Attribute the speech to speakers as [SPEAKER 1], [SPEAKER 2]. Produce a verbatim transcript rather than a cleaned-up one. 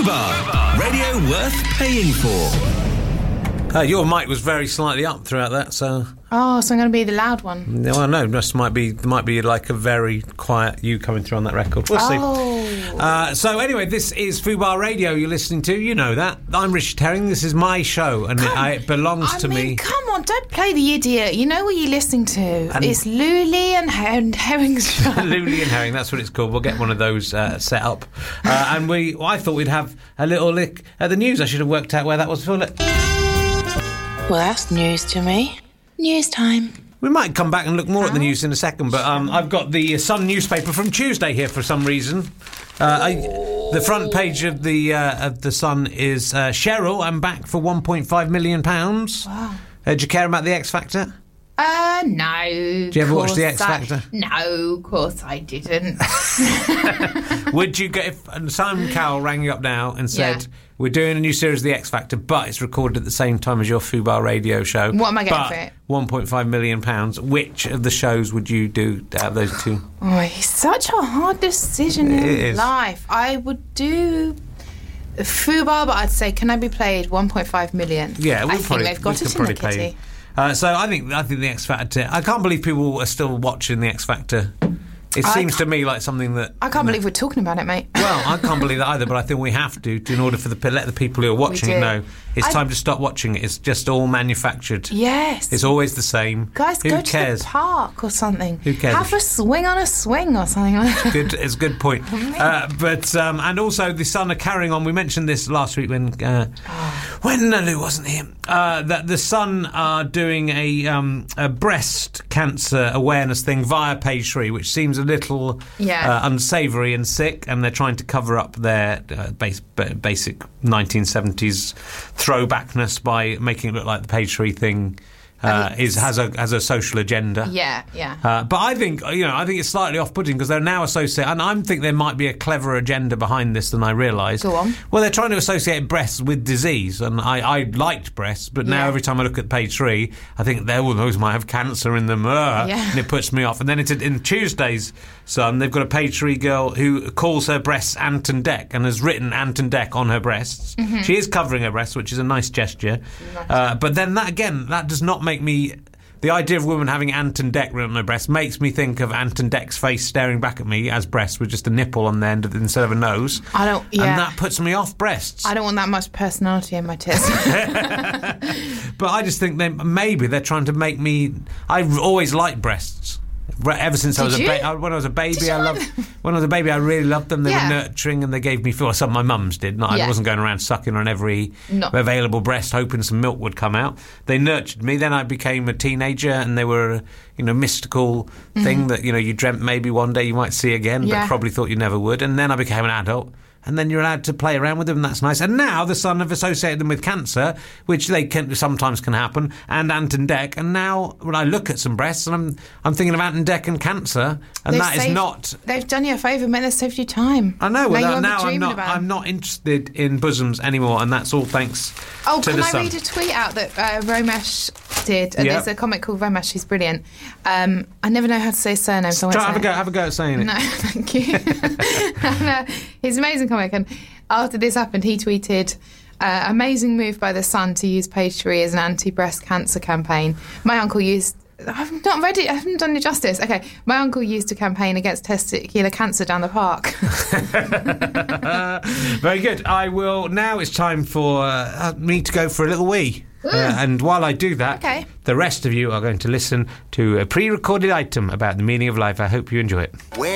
[SPEAKER 1] Fubar, radio worth paying for.
[SPEAKER 2] Uh, your mic was very slightly up throughout that, so...
[SPEAKER 3] Oh, so I'm going to be the loud one.
[SPEAKER 2] Well, no, this might be might be like a very quiet you coming through on that record. We'll see.
[SPEAKER 3] Oh.
[SPEAKER 2] Uh, so anyway, this is Fubar Radio you're listening to. You know that. I'm Richard Herring. This is my show, and it, I, it belongs
[SPEAKER 3] I
[SPEAKER 2] to
[SPEAKER 3] mean,
[SPEAKER 2] me.
[SPEAKER 3] Come on, don't play the idiot. You know what you're listening to.
[SPEAKER 2] And
[SPEAKER 3] it's Luli and Her- Herring's show.
[SPEAKER 2] Luli and Herring, that's what it's called. We'll get one of those uh, set up. Uh, and we, well, I thought we'd have a little look at the news. I should have worked out where that was. Phil.
[SPEAKER 4] Well, that's news to me. News time.
[SPEAKER 2] We might come back and look more at the news in a second, but um, I've got the Sun newspaper from Tuesday here for some reason. Uh, I, the front page of the uh, of the Sun is uh, Cheryl, I'm back for one point five million pounds.
[SPEAKER 3] Wow.
[SPEAKER 2] Uh, do you care about the X Factor?
[SPEAKER 3] Uh, no.
[SPEAKER 2] Do you ever watch the X Factor?
[SPEAKER 3] I, no, of course I didn't.
[SPEAKER 2] Would you get if Simon Cowell rang you up now and said,
[SPEAKER 3] Yeah.
[SPEAKER 2] we're doing a new series of the X Factor, but it's recorded at the same time as your Fubar Radio show.
[SPEAKER 3] What am I getting
[SPEAKER 2] but
[SPEAKER 3] for it?
[SPEAKER 2] one point five million pounds. Which of the shows would you do out of those two?
[SPEAKER 3] Oh, it's such a hard decision
[SPEAKER 2] It
[SPEAKER 3] in
[SPEAKER 2] is.
[SPEAKER 3] life. I would do Fubar, but I'd say, can I be played one point five million?
[SPEAKER 2] Yeah, we'll
[SPEAKER 3] I think
[SPEAKER 2] probably,
[SPEAKER 3] they've got
[SPEAKER 2] we
[SPEAKER 3] it
[SPEAKER 2] could
[SPEAKER 3] in the
[SPEAKER 2] probably pay
[SPEAKER 3] kitty.
[SPEAKER 2] you. Uh, so I think I think the X Factor. I can't believe people are still watching the X Factor. It
[SPEAKER 3] I
[SPEAKER 2] seems
[SPEAKER 3] ca-
[SPEAKER 2] to me like something that.
[SPEAKER 3] I can't believe we're talking about it, mate.
[SPEAKER 2] Well, I can't believe that either, but I think we have to, to in order for the let the people who are watching it
[SPEAKER 3] do.
[SPEAKER 2] know it's
[SPEAKER 3] I-
[SPEAKER 2] time to stop watching it. It's just all manufactured.
[SPEAKER 3] Yes.
[SPEAKER 2] It's always the same.
[SPEAKER 3] Guys,
[SPEAKER 2] Who
[SPEAKER 3] go
[SPEAKER 2] cares?
[SPEAKER 3] to the park or something.
[SPEAKER 2] Who cares?
[SPEAKER 3] Have a swing on a swing or something like that.
[SPEAKER 2] Good, it's a good point. Uh, but um, and also the Sun are carrying on. We mentioned this last week when uh, when Lou wasn't here. Uh, that the Sun are doing a, um, a breast cancer awareness thing via Page Three, which seems a little
[SPEAKER 3] Yeah.
[SPEAKER 2] uh, unsavoury and sick, and they're trying to cover up their uh, base, b- basic nineteen seventies throwbackness by making it look like the Page Three thing uh,
[SPEAKER 3] think
[SPEAKER 2] is has a has a social agenda.
[SPEAKER 3] Yeah, yeah.
[SPEAKER 2] Uh, but I think you know I think it's slightly off-putting because they're now associated, and I think there might be a cleverer agenda behind this than I realised.
[SPEAKER 3] Go on.
[SPEAKER 2] Well, they're trying to associate breasts with disease, and I, I liked breasts, but now
[SPEAKER 3] Yeah.
[SPEAKER 2] every time I look at Page Three, I think there, well, those might have cancer in them, uh,
[SPEAKER 3] Yeah.
[SPEAKER 2] and it puts me off. And then it's in Tuesday's Sun, they've got a Page Three girl who calls her breasts Anton Deck and has written Anton Deck on her breasts.
[SPEAKER 3] Mm-hmm.
[SPEAKER 2] She is covering her breasts, which is a nice gesture. Uh, but then that again, that does not make me. The idea of a woman having Anton Deck written on her breast makes me think of Anton Deck's face staring back at me as breasts with just a nipple on the end of, instead of a nose.
[SPEAKER 3] I don't. Yeah.
[SPEAKER 2] And that puts me off breasts.
[SPEAKER 3] I don't want that much personality in my tits.
[SPEAKER 2] But I just think they maybe they're trying to make me. I've always liked breasts. Re- Ever since I
[SPEAKER 3] Did
[SPEAKER 2] was a
[SPEAKER 3] you?
[SPEAKER 2] ba- when I was a baby,
[SPEAKER 3] Did you
[SPEAKER 2] I
[SPEAKER 3] like
[SPEAKER 2] loved. When I was a baby, I really loved them. They
[SPEAKER 3] Yeah.
[SPEAKER 2] were nurturing and they gave me feel. Some of my mums did. Not, I
[SPEAKER 3] Yeah.
[SPEAKER 2] wasn't going around sucking on every
[SPEAKER 3] No.
[SPEAKER 2] available breast, hoping some milk would come out. They nurtured me. Then I became a teenager, and they were, a, you know, mystical thing that you know you dreamt maybe one day you might see again,
[SPEAKER 3] Mm-hmm. Yeah.
[SPEAKER 2] but probably thought you never would. And then I became an adult. And then you're allowed to play around with them, and that's nice. And now the Sun have associated them with cancer, which they can sometimes can happen, and Anton Deck. And now when I look at some breasts, and I'm I'm thinking of Anton Deck and cancer, and
[SPEAKER 3] They've
[SPEAKER 2] that is
[SPEAKER 3] saved-
[SPEAKER 2] not.
[SPEAKER 3] They've done you a favour, mate. They've saved you time.
[SPEAKER 2] I know.
[SPEAKER 3] Now,
[SPEAKER 2] Well,
[SPEAKER 3] you
[SPEAKER 2] now,
[SPEAKER 3] won't be
[SPEAKER 2] now I'm
[SPEAKER 3] dreaming
[SPEAKER 2] not.
[SPEAKER 3] about
[SPEAKER 2] I'm not interested in bosoms anymore, and that's all thanks
[SPEAKER 3] Oh,
[SPEAKER 2] to
[SPEAKER 3] can
[SPEAKER 2] the
[SPEAKER 3] I
[SPEAKER 2] Sun.
[SPEAKER 3] read a tweet out that uh, Romesh did? Uh,
[SPEAKER 2] Yeah.
[SPEAKER 3] There's a comic called Romesh. He's brilliant. Um, I never know how to say his surname, so I
[SPEAKER 2] Try,
[SPEAKER 3] won't
[SPEAKER 2] have a
[SPEAKER 3] say
[SPEAKER 2] go.
[SPEAKER 3] it.
[SPEAKER 2] Have a go at saying it.
[SPEAKER 3] No, thank you. and, uh, he's an amazing comic, and after this happened, he tweeted, uh, "Amazing move by the Sun to use Page Three as an anti-breast cancer campaign. My uncle used." I've not read it. I haven't done it justice. Okay, my uncle used a campaign against testicular cancer down the park.
[SPEAKER 2] Very good. I will. Now it's time for uh, me to go for a little wee. Uh, and while I do that,
[SPEAKER 3] Okay.
[SPEAKER 2] the rest of you are going to listen to a pre-recorded item about the meaning of life. I hope you enjoy it.
[SPEAKER 1] Where